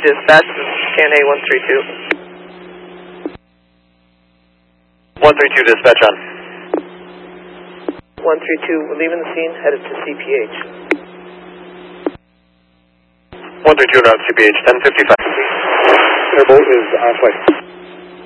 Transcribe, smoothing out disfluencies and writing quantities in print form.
dispatch, this is KNA 132. 132 dispatch on. 132, we're leaving the scene, headed to CPH. 132 around CPH, 1055. Airboat is on flight.